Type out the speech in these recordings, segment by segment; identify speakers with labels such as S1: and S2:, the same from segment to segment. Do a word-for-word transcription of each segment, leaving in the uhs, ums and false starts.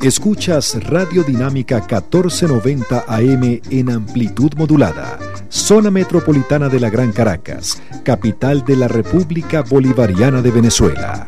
S1: Escuchas Radio Dinámica catorce noventa A M en amplitud modulada, zona metropolitana de la Gran Caracas, capital de la República Bolivariana de Venezuela.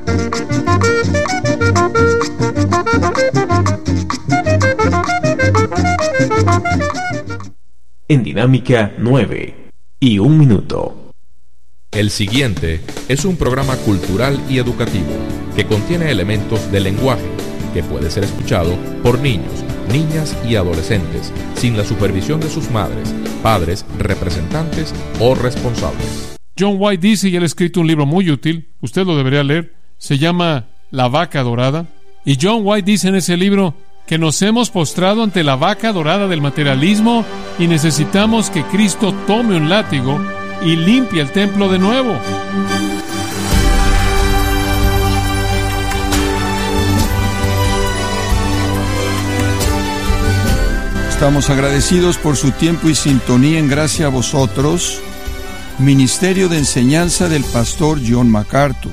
S2: En Dinámica nueve y un minuto.
S3: El siguiente es un programa cultural y educativo que contiene elementos del lenguaje que puede ser escuchado por niños, niñas y adolescentes sin la supervisión de sus madres, padres, representantes o responsables.
S4: John White dice, y él ha escrito un libro muy útil, usted lo debería leer, se llama La Vaca Dorada, y John White dice en ese libro que nos hemos postrado ante la vaca dorada del materialismo y necesitamos que Cristo tome un látigo y limpie el templo de nuevo.
S5: Estamos agradecidos por su tiempo y sintonía en Gracia a Vosotros, Ministerio de Enseñanza del Pastor John MacArthur.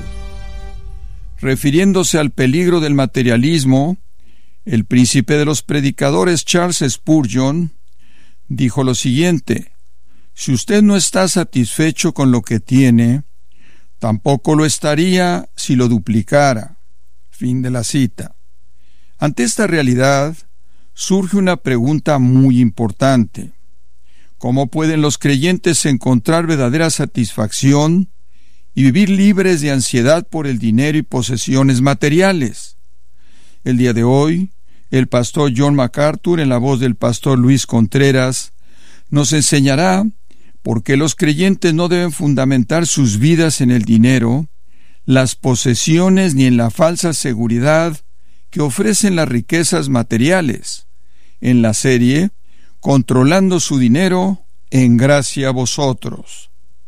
S5: Refiriéndose al peligro del materialismo, el príncipe de los predicadores Charles Spurgeon dijo lo siguiente: si usted no está satisfecho con lo que tiene, tampoco lo estaría si lo duplicara. Fin de la cita. Ante esta realidad, surge una pregunta muy importante. ¿Cómo pueden los creyentes encontrar verdadera satisfacción y vivir libres de ansiedad por el dinero y posesiones materiales? El día de hoy, el pastor John MacArthur, en la voz del pastor Luis Contreras, nos enseñará por qué los creyentes no deben fundamentar sus vidas en el dinero, las posesiones ni en la falsa seguridad que ofrecen las riquezas materiales, en la serie Controlando su dinero en Gracia a Vosotros.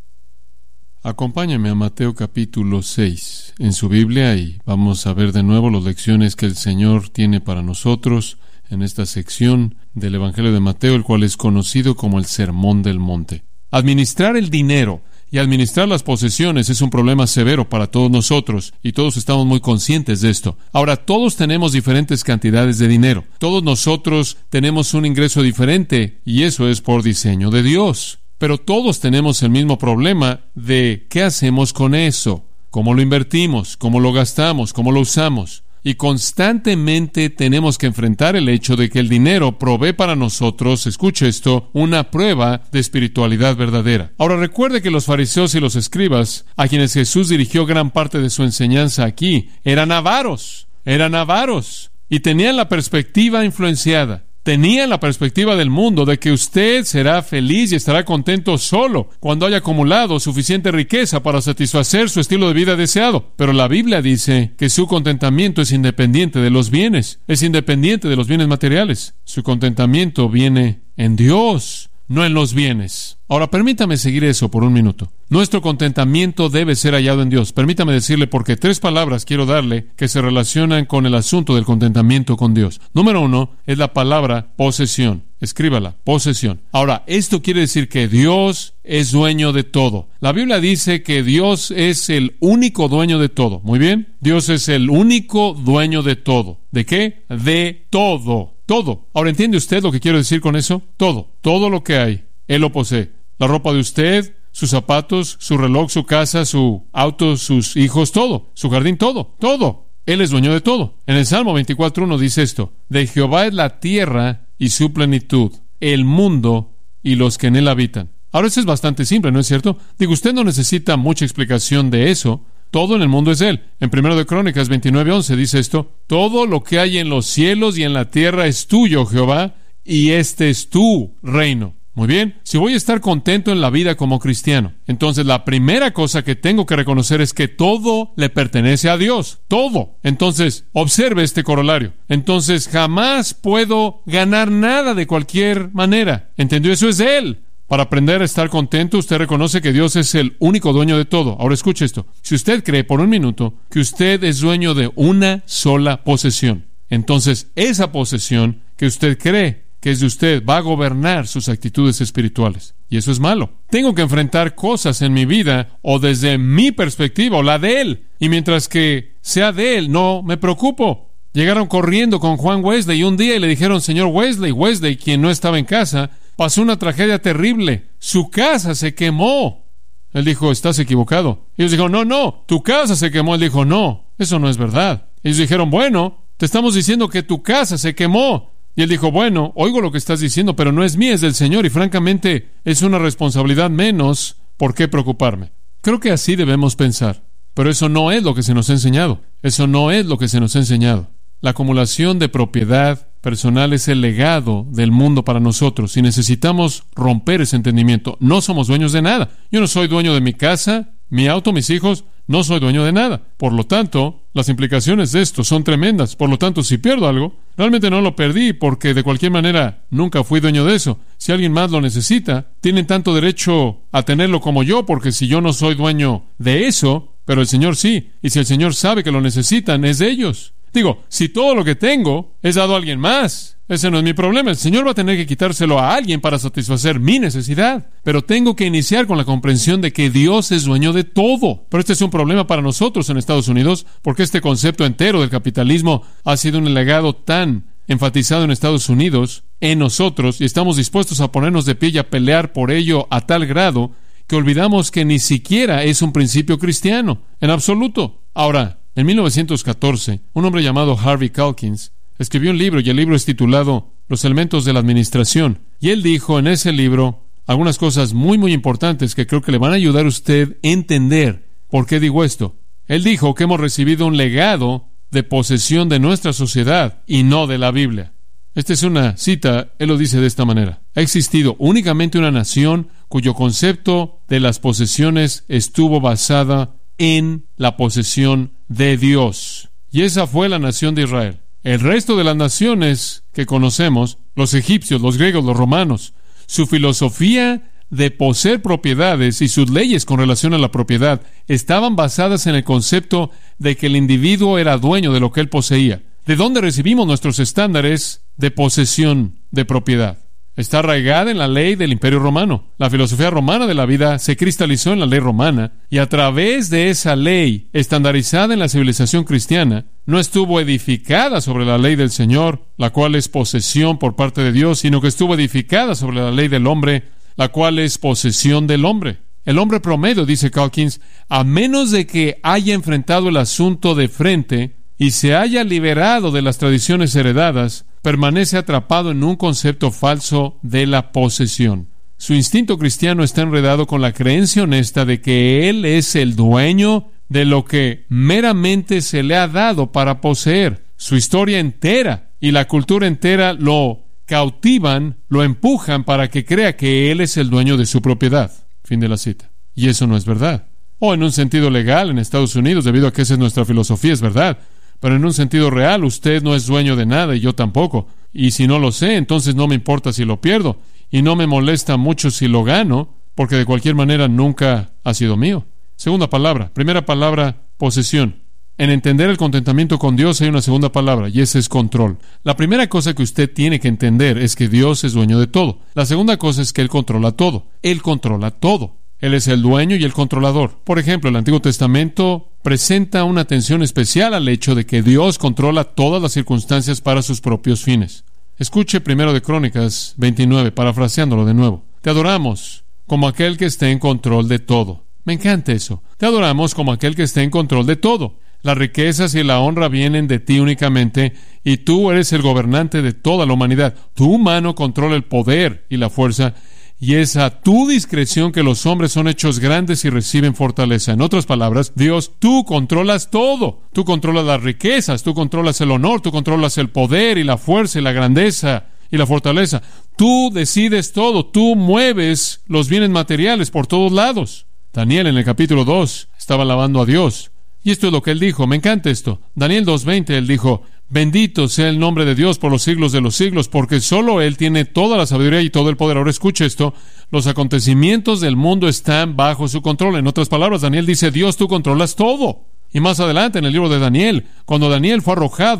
S4: Acompáñame a Mateo capítulo seis en su Biblia y vamos a ver de nuevo las lecciones que el Señor tiene para nosotros en esta sección del Evangelio de Mateo, el cual es conocido como el Sermón del Monte. Administrar el dinero y administrar las posesiones es un problema severo para todos nosotros, y todos estamos muy conscientes de esto. Ahora, todos tenemos diferentes cantidades de dinero. Todos nosotros tenemos un ingreso diferente, y eso es por diseño de Dios. Pero todos tenemos el mismo problema de qué hacemos con eso, cómo lo invertimos, cómo lo gastamos, cómo lo usamos. Y constantemente tenemos que enfrentar el hecho de que el dinero provee para nosotros, escuche esto, una prueba de espiritualidad verdadera. Ahora recuerde que los fariseos y los escribas, a quienes Jesús dirigió gran parte de su enseñanza aquí, eran avaros, eran avaros, y tenían la perspectiva influenciada. Tenía la perspectiva del mundo de que usted será feliz y estará contento solo cuando haya acumulado suficiente riqueza para satisfacer su estilo de vida deseado. Pero la Biblia dice que su contentamiento es independiente de los bienes, es independiente de los bienes materiales. Su contentamiento viene en Dios, no en los bienes. Ahora, permítame seguir eso por un minuto. Nuestro contentamiento debe ser hallado en Dios. Permítame decirle, porque tres palabras quiero darle que se relacionan con el asunto del contentamiento con Dios. Número uno es la palabra posesión. Escríbala, posesión. Ahora, esto quiere decir que Dios es dueño de todo. La Biblia dice que Dios es el único dueño de todo. Muy bien. Dios es el único dueño de todo. ¿De qué? De todo. Todo. Ahora, ¿entiende usted lo que quiero decir con eso? Todo. Todo lo que hay, Él lo posee. La ropa de usted, sus zapatos, su reloj, su casa, su auto, sus hijos, todo. Su jardín, todo. Todo. Él es dueño de todo. En el Salmo veinticuatro uno dice esto: de Jehová es la tierra y su plenitud, el mundo y los que en él habitan. Ahora, eso es bastante simple, ¿no es cierto? Digo, usted no necesita mucha explicación de eso. Todo en el mundo es de Él. En Primero de Crónicas veintinueve once dice esto: todo lo que hay en los cielos y en la tierra es tuyo, Jehová, y este es tu reino. Muy bien, si voy a estar contento en la vida como cristiano, entonces la primera cosa que tengo que reconocer es que todo le pertenece a Dios, todo. Entonces, observe este corolario. Entonces, jamás puedo ganar nada de cualquier manera. ¿Entendió? Eso es de Él. Para aprender a estar contento, usted reconoce que Dios es el único dueño de todo. Ahora escuche esto. Si usted cree por un minuto que usted es dueño de una sola posesión, entonces esa posesión que usted cree que es de usted va a gobernar sus actitudes espirituales. Y eso es malo. Tengo que enfrentar cosas en mi vida o desde mi perspectiva o la de Él. Y mientras que sea de Él, no me preocupo. Llegaron corriendo con Juan Wesley un día y le dijeron: señor Wesley, Wesley, quien no estaba en casa, pasó una tragedia terrible. Su casa se quemó. Él dijo: estás equivocado. Ellos dijeron: no, no, tu casa se quemó. Él dijo: no, eso no es verdad. Ellos dijeron: bueno, te estamos diciendo que tu casa se quemó. Y él dijo: bueno, oigo lo que estás diciendo, pero no es mía, es del Señor, y francamente es una responsabilidad menos por qué preocuparme. Creo que así debemos pensar, pero eso no es lo que se nos ha enseñado. Eso no es lo que se nos ha enseñado. La acumulación de propiedad personal es el legado del mundo para nosotros y necesitamos romper ese entendimiento. No somos dueños de nada. Yo no soy dueño de mi casa, mi auto, mis hijos. No soy dueño de nada. Por lo tanto, las implicaciones de esto son tremendas. Por lo tanto, si pierdo algo, realmente no lo perdí porque de cualquier manera nunca fui dueño de eso. Si alguien más lo necesita, tienen tanto derecho a tenerlo como yo, porque si yo no soy dueño de eso, pero el Señor sí. Y si el Señor sabe que lo necesitan, es de ellos. Digo, si todo lo que tengo es dado a alguien más, ese no es mi problema. El Señor va a tener que quitárselo a alguien para satisfacer mi necesidad. Pero tengo que iniciar con la comprensión de que Dios es dueño de todo. Pero este es un problema para nosotros en Estados Unidos, porque este concepto entero del capitalismo ha sido un legado tan enfatizado en Estados Unidos, en nosotros, y estamos dispuestos a ponernos de pie y a pelear por ello a tal grado que olvidamos que ni siquiera es un principio cristiano, en absoluto. Ahora, en mil novecientos catorce, un hombre llamado Harvey Calkins escribió un libro, y el libro es titulado Los elementos de la administración. Y él dijo en ese libro algunas cosas muy, muy importantes que creo que le van a ayudar a usted a entender por qué digo esto. Él dijo que hemos recibido un legado de posesión de nuestra sociedad y no de la Biblia. Esta es una cita, él lo dice de esta manera: ha existido únicamente una nación cuyo concepto de las posesiones estuvo basada en la posesión de Dios, y esa fue la nación de Israel. El resto de las naciones que conocemos, los egipcios, los griegos, los romanos, su filosofía de poseer propiedades y sus leyes con relación a la propiedad estaban basadas en el concepto de que el individuo era dueño de lo que él poseía. ¿De dónde recibimos nuestros estándares de posesión de propiedad? Está arraigada en la ley del Imperio Romano. La filosofía romana de la vida se cristalizó en la ley romana, y a través de esa ley estandarizada en la civilización cristiana, no estuvo edificada sobre la ley del Señor, la cual es posesión por parte de Dios, sino que estuvo edificada sobre la ley del hombre, la cual es posesión del hombre. El hombre promedio, dice Calkins, a menos de que haya enfrentado el asunto de frente y se haya liberado de las tradiciones heredadas, permanece atrapado en un concepto falso de la posesión. Su instinto cristiano está enredado con la creencia honesta de que él es el dueño de lo que meramente se le ha dado para poseer. Su historia entera y la cultura entera lo cautivan, lo empujan para que crea que él es el dueño de su propiedad. Fin de la cita. Y eso no es verdad. O en un sentido legal en Estados Unidos, debido a que esa es nuestra filosofía, es verdad. Pero en un sentido real, usted no es dueño de nada y yo tampoco. Y si no lo sé, entonces no me importa si lo pierdo. Y no me molesta mucho si lo gano, porque de cualquier manera nunca ha sido mío. Segunda palabra. Primera palabra, posesión. En entender el contentamiento con Dios hay una segunda palabra, y esa es control. La primera cosa que usted tiene que entender es que Dios es dueño de todo. La segunda cosa es que Él controla todo. Él controla todo. Él es el dueño y el controlador. Por ejemplo, el Antiguo Testamento presenta una atención especial al hecho de que Dios controla todas las circunstancias para sus propios fines. Escuche primero de Crónicas veintinueve, parafraseándolo de nuevo. Te adoramos como aquel que esté en control de todo. Me encanta eso. Te adoramos como aquel que esté en control de todo. Las riquezas y la honra vienen de ti únicamente, y tú eres el gobernante de toda la humanidad. Tu mano controla el poder y la fuerza, y es a tu discreción que los hombres son hechos grandes y reciben fortaleza. En otras palabras, Dios, tú controlas todo. Tú controlas las riquezas, tú controlas el honor, tú controlas el poder y la fuerza y la grandeza y la fortaleza. Tú decides todo, tú mueves los bienes materiales por todos lados. Daniel en el capítulo dos estaba alabando a Dios. Y esto es lo que él dijo. Me encanta esto. Daniel dos veinte, él dijo: bendito sea el nombre de Dios por los siglos de los siglos, porque solo Él tiene toda la sabiduría y todo el poder. Ahora escuche esto: los acontecimientos del mundo están bajo su control. En otras palabras, Daniel dice: Dios, tú controlas todo. Y más adelante en el libro de Daniel, cuando Daniel fue arrojado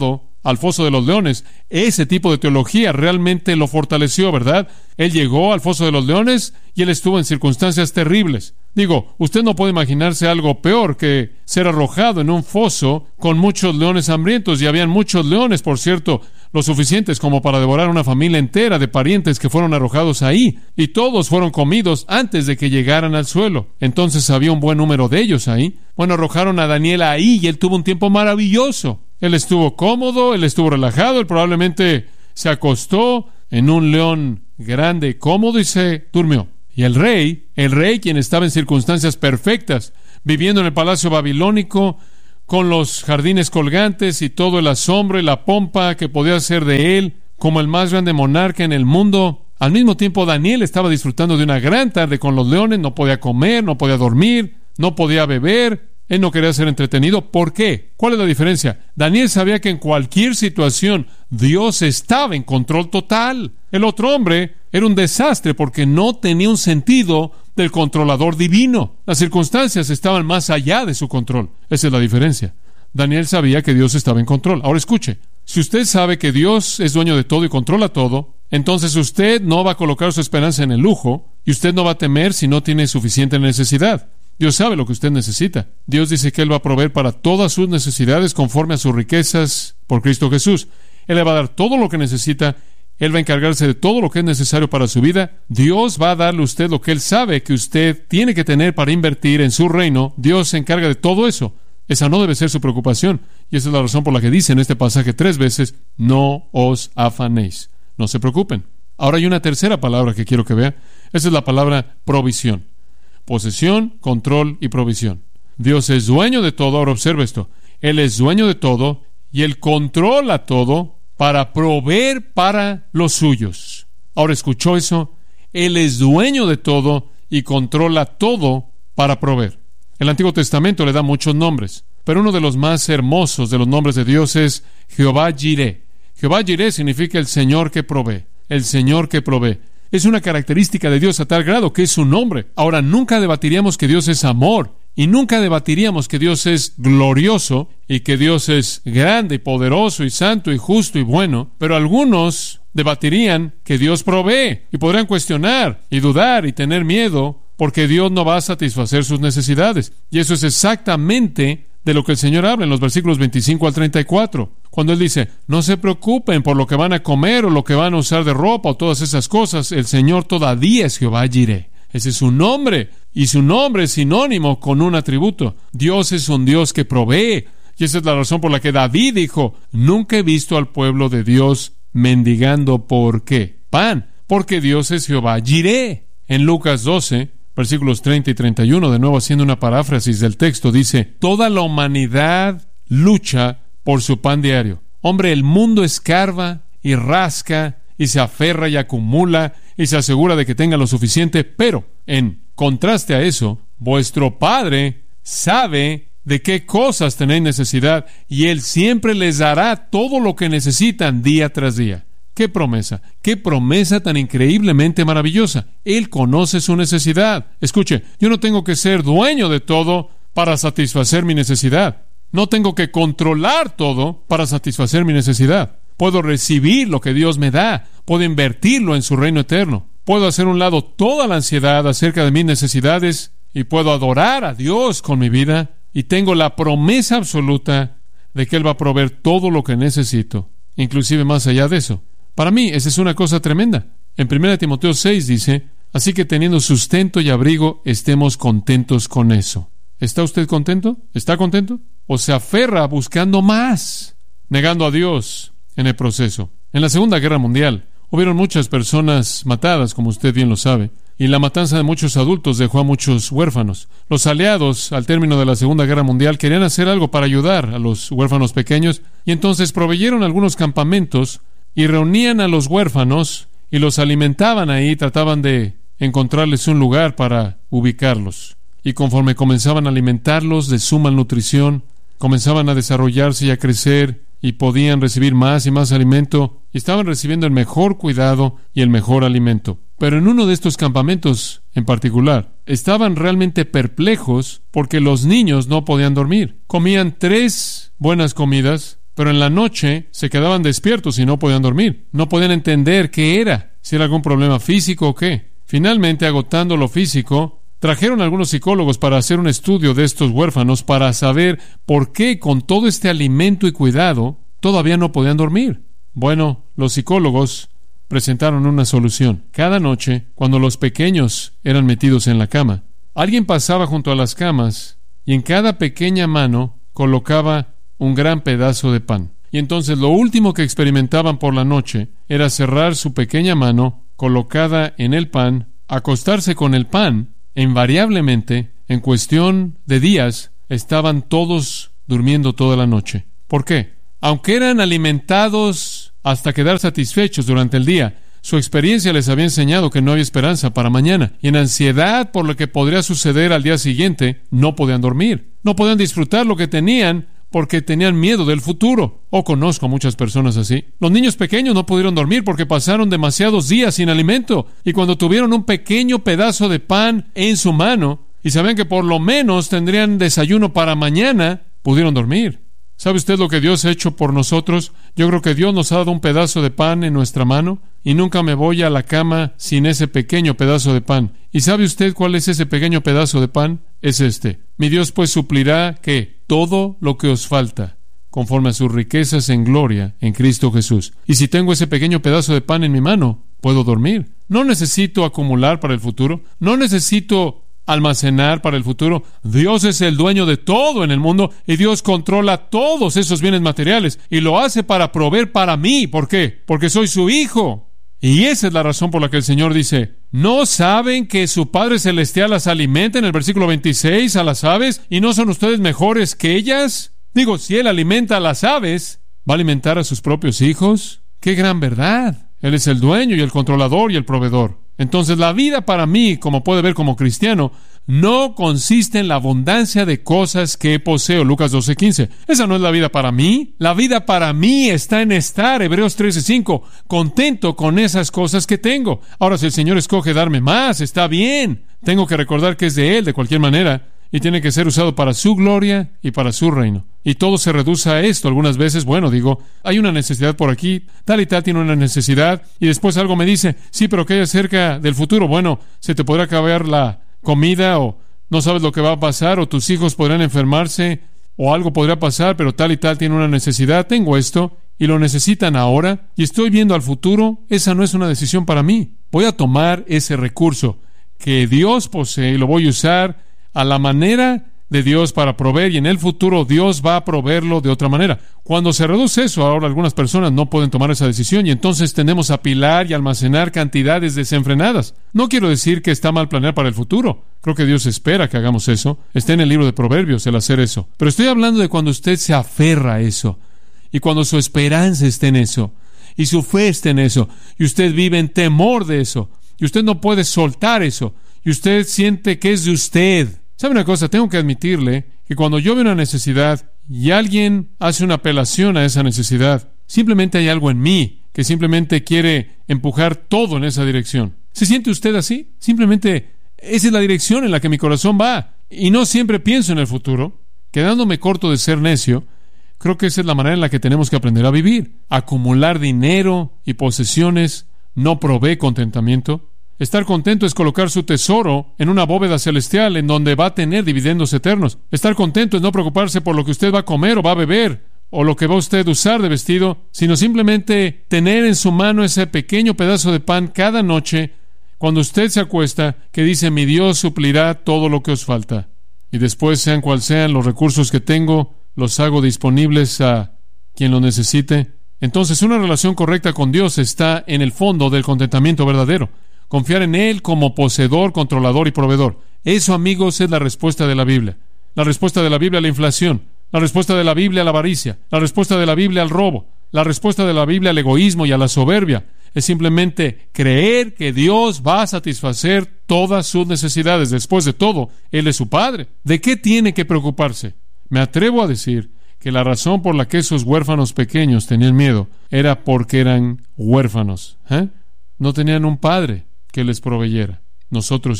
S4: al foso de los leones. Ese tipo de teología realmente lo fortaleció, ¿verdad? Él llegó al foso de los leones y él estuvo en circunstancias terribles. Digo, usted no puede imaginarse algo peor que ser arrojado en un foso con muchos leones hambrientos, y habían muchos leones, por cierto, lo suficientes como para devorar una familia entera de parientes que fueron arrojados ahí, y todos fueron comidos antes de que llegaran al suelo. Entonces había un buen número de ellos ahí. Bueno, arrojaron a Daniel ahí y él tuvo un tiempo maravilloso. Él estuvo cómodo, él estuvo relajado, él probablemente se acostó en un león grande, cómodo, y se durmió. Y el rey, el rey quien estaba en circunstancias perfectas, viviendo en el palacio babilónico, con los jardines colgantes y todo el asombro y la pompa que podía hacer de él, como el más grande monarca en el mundo. Al mismo tiempo, Daniel estaba disfrutando de una gran tarde con los leones. No podía comer, no podía dormir, no podía beber. Él no quería ser entretenido. ¿Por qué? ¿Cuál es la diferencia? Daniel sabía que en cualquier situación Dios estaba en control total. El otro hombre era un desastre porque no tenía un sentido del controlador divino. Las circunstancias estaban más allá de su control. Esa es la diferencia. Daniel sabía que Dios estaba en control. Ahora escuche, si usted sabe que Dios es dueño de todo y controla todo, entonces usted no va a colocar su esperanza en el lujo, y usted no va a temer si no tiene suficiente necesidad. Dios sabe lo que usted necesita. Dios dice que Él va a proveer para todas sus necesidades conforme a sus riquezas por Cristo Jesús. Él le va a dar todo lo que necesita. Él va a encargarse de todo lo que es necesario para su vida. Dios va a darle a usted lo que Él sabe que usted tiene que tener para invertir en su reino. Dios se encarga de todo eso. Esa no debe ser su preocupación. Y esa es la razón por la que dice en este pasaje tres veces: no os afanéis. No se preocupen. Ahora hay una tercera palabra que quiero que vea. Esa es la palabra provisión. Posesión, control y provisión. Dios es dueño de todo. Ahora observe esto. Él es dueño de todo y Él controla todo para proveer para los suyos. Ahora, ¿escuchó eso? Él es dueño de todo y controla todo para proveer. El Antiguo Testamento le da muchos nombres, pero uno de los más hermosos de los nombres de Dios es Jehová Jireh. Jehová Jireh significa el Señor que provee. El Señor que provee. Es una característica de Dios a tal grado que es su nombre. Ahora, nunca debatiríamos que Dios es amor, y nunca debatiríamos que Dios es glorioso y que Dios es grande y poderoso y santo y justo y bueno, pero algunos debatirían que Dios provee y podrían cuestionar y dudar y tener miedo porque Dios no va a satisfacer sus necesidades. Y eso es exactamente de lo que el Señor habla en los versículos veinticinco al treinta y cuatro, cuando Él dice: no se preocupen por lo que van a comer o lo que van a usar de ropa o todas esas cosas. El Señor todavía es Jehová Jireh. Ese es su nombre, y su nombre es sinónimo con un atributo. Dios es un Dios que provee, y esa es la razón por la que David dijo: nunca he visto al pueblo de Dios mendigando, ¿por qué? Pan, porque Dios es Jehová Jireh. En Lucas doce, versículos treinta y treinta y uno, de nuevo haciendo una paráfrasis del texto, dice: toda la humanidad lucha por su pan diario. Hombre, el mundo escarba y rasca y se aferra y acumula y se asegura de que tenga lo suficiente, pero en contraste a eso, vuestro Padre sabe de qué cosas tenéis necesidad y Él siempre les dará todo lo que necesitan día tras día. ¡Qué promesa! ¡Qué promesa tan increíblemente maravillosa! Él conoce su necesidad. Escuche, yo no tengo que ser dueño de todo para satisfacer mi necesidad. No tengo que controlar todo para satisfacer mi necesidad. Puedo recibir lo que Dios me da. Puedo invertirlo en su reino eterno. Puedo hacer a un lado toda la ansiedad acerca de mis necesidades y puedo adorar a Dios con mi vida. Y tengo la promesa absoluta de que Él va a proveer todo lo que necesito, inclusive más allá de eso. Para mí, esa es una cosa tremenda. En primera Timoteo seis dice: así que teniendo sustento y abrigo, estemos contentos con eso. ¿Está usted contento? ¿Está contento? ¿O se aferra buscando más, negando a Dios en el proceso? En la Segunda Guerra Mundial hubieron muchas personas matadas, como usted bien lo sabe, y la matanza de muchos adultos dejó a muchos huérfanos. Los aliados, al término de la Segunda Guerra Mundial, querían hacer algo para ayudar a los huérfanos pequeños, y entonces proveyeron algunos campamentos y reunían a los huérfanos y los alimentaban ahí, trataban de encontrarles un lugar para ubicarlos. Y conforme comenzaban a alimentarlos de su malnutrición, comenzaban a desarrollarse y a crecer y podían recibir más y más alimento y estaban recibiendo el mejor cuidado y el mejor alimento. Pero en uno de estos campamentos en particular, estaban realmente perplejos porque los niños no podían dormir. Comían tres buenas comidas pero en la noche se quedaban despiertos y no podían dormir. No podían entender qué era, si era algún problema físico o qué. Finalmente, agotando lo físico, trajeron a algunos psicólogos para hacer un estudio de estos huérfanos para saber por qué con todo este alimento y cuidado todavía no podían dormir. Bueno, los psicólogos presentaron una solución. Cada noche, cuando los pequeños eran metidos en la cama, alguien pasaba junto a las camas y en cada pequeña mano colocaba un gran pedazo de pan. Y entonces lo último que experimentaban por la noche era cerrar su pequeña mano colocada en el pan, acostarse con el pan, e invariablemente, en cuestión de días, estaban todos durmiendo toda la noche. ¿Por qué? Aunque eran alimentados hasta quedar satisfechos durante el día, su experiencia les había enseñado que no había esperanza para mañana, y en ansiedad por lo que podría suceder al día siguiente, no podían dormir. No podían disfrutar lo que tenían porque tenían miedo del futuro. Oh, conozco a muchas personas así. Los niños pequeños no pudieron dormir porque pasaron demasiados días sin alimento, y cuando tuvieron un pequeño pedazo de pan en su mano y sabían que por lo menos tendrían desayuno para mañana, pudieron dormir. ¿Sabe usted lo que Dios ha hecho por nosotros? Yo creo que Dios nos ha dado un pedazo de pan en nuestra mano, y nunca me voy a la cama sin ese pequeño pedazo de pan. ¿Y sabe usted cuál es ese pequeño pedazo de pan? Es este: mi Dios pues suplirá, ¿qué? Todo lo que os falta, conforme a sus riquezas en gloria en Cristo Jesús. Y si tengo ese pequeño pedazo de pan en mi mano, puedo dormir. No necesito acumular para el futuro. No necesito almacenar para el futuro. Dios es el dueño de todo en el mundo, y Dios controla todos esos bienes materiales, y lo hace para proveer para mí. ¿Por qué? Porque soy su hijo. Y esa es la razón por la que el Señor dice: ¿no saben que su Padre Celestial las alimenta, en el versículo veintiséis, a las aves, y no son ustedes mejores que ellas? Digo, si Él alimenta a las aves, ¿va a alimentar a sus propios hijos? ¡Qué gran verdad! Él es el dueño y el controlador y el proveedor. Entonces, la vida para mí, como puede ver como cristiano, no consiste en la abundancia de cosas que poseo. Lucas doce quince. Esa no es la vida para mí. La vida para mí está en estar, Hebreos trece cinco, contento con esas cosas que tengo. Ahora, si el Señor escoge darme más, está bien. Tengo que recordar que es de Él de cualquier manera, y tiene que ser usado para su gloria y para su reino. Y todo se reduce a esto. Algunas veces, bueno, digo, hay una necesidad por aquí, tal y tal tiene una necesidad, y después algo me dice: sí, pero ¿qué hay acerca del futuro? Bueno, se te podrá acabar la comida, o no sabes lo que va a pasar, o tus hijos podrán enfermarse, o algo podrá pasar, pero tal y tal tiene una necesidad. Tengo esto, y lo necesitan ahora, y estoy viendo al futuro. Esa no es una decisión para mí. Voy a tomar ese recurso que Dios posee y lo voy a usar a la manera de Dios para proveer, y en el futuro Dios va a proveerlo de otra manera. Cuando se reduce eso, ahora algunas personas no pueden tomar esa decisión, y entonces tendemos a apilar y almacenar cantidades desenfrenadas. No quiero decir que está mal planear para el futuro. Creo que Dios espera que hagamos eso. Está en el libro de Proverbios el hacer eso. Pero estoy hablando de cuando usted se aferra a eso, y cuando su esperanza está en eso, y su fe está en eso, y usted vive en temor de eso, y usted no puede soltar eso, y usted siente que es de usted. ¿Sabe una cosa? Tengo que admitirle que cuando yo veo una necesidad y alguien hace una apelación a esa necesidad, simplemente hay algo en mí que simplemente quiere empujar todo en esa dirección. ¿Se siente usted así? Simplemente esa es la dirección en la que mi corazón va, y no siempre pienso en el futuro. Quedándome corto de ser necio, creo que esa es la manera en la que tenemos que aprender a vivir. Acumular dinero y posesiones no provee contentamiento. Estar contento es colocar su tesoro en una bóveda celestial en donde va a tener dividendos eternos. Estar contento es no preocuparse por lo que usted va a comer o va a beber, o lo que va usted a usar de vestido, sino simplemente tener en su mano ese pequeño pedazo de pan cada noche cuando usted se acuesta, que dice: mi Dios suplirá todo lo que os falta. Y después, sean cual sean los recursos que tengo, los hago disponibles a quien lo necesite. Entonces, una relación correcta con Dios está en el fondo del contentamiento verdadero. Confiar en Él como poseedor, controlador y proveedor. Eso, amigos, es la respuesta de la Biblia. La respuesta de la Biblia a la inflación. La respuesta de la Biblia a la avaricia. La respuesta de la Biblia al robo. La respuesta de la Biblia al egoísmo y a la soberbia. Es simplemente creer que Dios va a satisfacer todas sus necesidades. Después de todo, Él es su Padre. ¿De qué tiene que preocuparse? Me atrevo a decir que la razón por la que esos huérfanos pequeños tenían miedo era porque eran huérfanos. ¿Eh? No tenían un padre que les proveyera. Nosotros sí.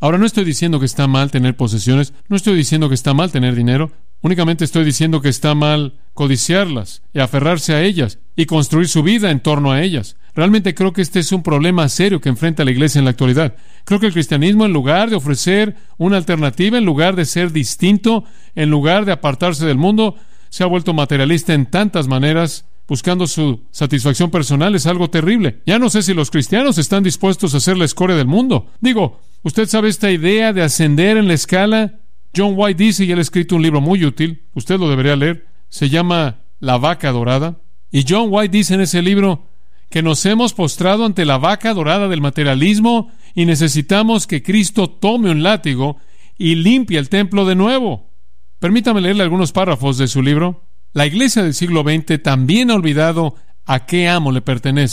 S4: Ahora, no estoy diciendo que está mal tener posesiones, no estoy diciendo que está mal tener dinero, únicamente estoy diciendo que está mal codiciarlas y aferrarse a ellas y construir su vida en torno a ellas. Realmente creo que este es un problema serio que enfrenta la iglesia en la actualidad. Creo que el cristianismo, en lugar de ofrecer una alternativa, en lugar de ser distinto, en lugar de apartarse del mundo, se ha vuelto materialista en tantas maneras, buscando su satisfacción personal. Es algo terrible. Ya no sé si los cristianos están dispuestos a ser la escoria del mundo. Digo, ¿usted sabe esta idea de ascender en la escala? John White dice, y él ha escrito un libro muy útil, usted lo debería leer, se llama La vaca dorada. Y John White dice en ese libro que nos hemos postrado ante la vaca dorada del materialismo y necesitamos que Cristo tome un látigo y limpie el templo de nuevo. Permítame leerle algunos párrafos de su libro. La iglesia del siglo veinte también ha olvidado a qué amo le pertenece.